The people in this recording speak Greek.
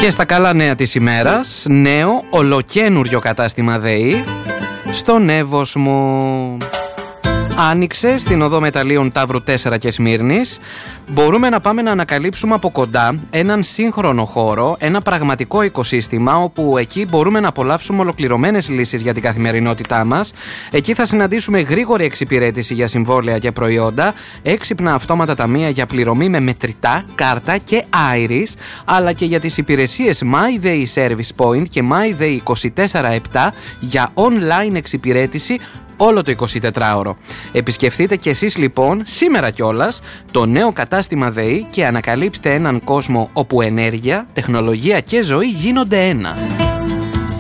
Και στα καλά νέα της ημέρας, νέο ολοκαίνουριο κατάστημα ΔΕΗ στον Εύωσμο. Άνοιξε στην οδό Μεταλλίων Ταύρου 4 και Σμύρνης. Μπορούμε να πάμε να ανακαλύψουμε από κοντά έναν σύγχρονο χώρο, ένα πραγματικό οικοσύστημα, όπου εκεί μπορούμε να απολαύσουμε ολοκληρωμένες λύσεις για την καθημερινότητά μας. Εκεί θα συναντήσουμε γρήγορη εξυπηρέτηση για συμβόλαια και προϊόντα, έξυπνα αυτόματα ταμεία για πληρωμή με μετρητά, κάρτα και Iris, αλλά και για τις υπηρεσίες MyDay Service Point και MyDay 24/7 για online εξυπηρέτηση όλο το 24ωρο. Επισκεφτείτε κι εσείς λοιπόν σήμερα κιόλας το νέο κατάστημα ΔΕΗ και ανακαλύψτε έναν κόσμο όπου ενέργεια, τεχνολογία και ζωή γίνονται ένα.